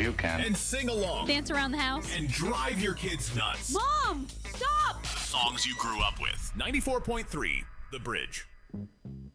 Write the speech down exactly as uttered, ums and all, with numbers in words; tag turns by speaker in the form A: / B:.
A: you can.
B: And sing along.
C: Dance around the house.
B: And drive your kids nuts.
C: Mom, stop!
B: Songs you grew up with. ninety-four point three, The Bridge.